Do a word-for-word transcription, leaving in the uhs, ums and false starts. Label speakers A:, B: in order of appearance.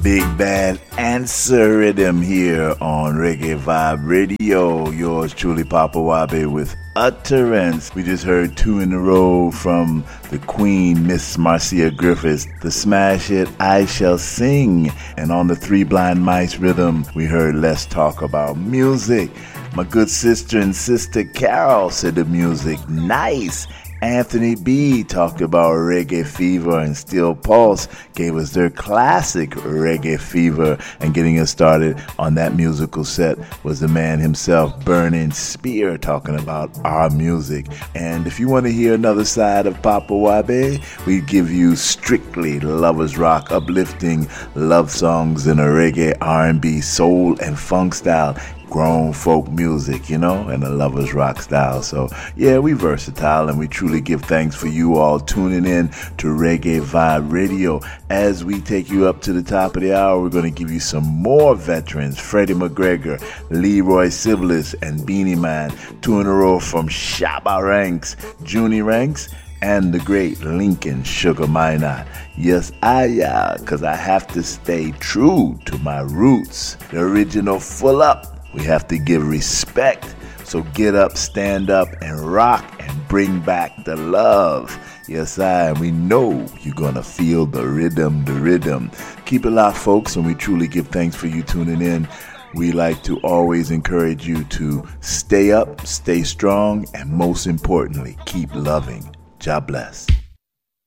A: Big Bad Answer Rhythm here on Reggae Vibe Radio. Yours truly, Papa Wabe with Utterance. We just heard two in a row from the Queen, Miss Marcia Griffiths. The smash hit, I Shall Sing. And on the Three Blind Mice rhythm, we heard Let's Talk About Music. My good sister and sister Carol said the music nice. Anthony B talked about Reggae Fever, and Steel Pulse gave us their classic Reggae Fever. And getting us started on that musical set was the man himself, Burning Spear, talking about our music. And if you want to hear another side of Papa Wabe, we give you strictly lovers rock, uplifting love songs in a reggae, R and B, soul, and funk style. Grown folk music, you know, and a lovers rock style. So yeah, we versatile, and we truly give thanks for you all tuning in to Reggae Vibe Radio. As we take you up to the top of the hour, we're going to give you some more veterans: Freddie McGregor, Leroy Siblis, and Beanie Man. Two in a row from Shabba Ranks, Junie Ranks, and the great Lincoln Sugar Minot. Yes, I, yeah, because I have to stay true to my roots. The original Full Up. We have to give respect. So get up, stand up, and rock, and bring back the love. Yes, I, we know you're going to feel the rhythm, the rhythm. Keep it locked, folks, and we truly give thanks for you tuning in. We like to always encourage you to stay up, stay strong, and most importantly, keep loving. God bless.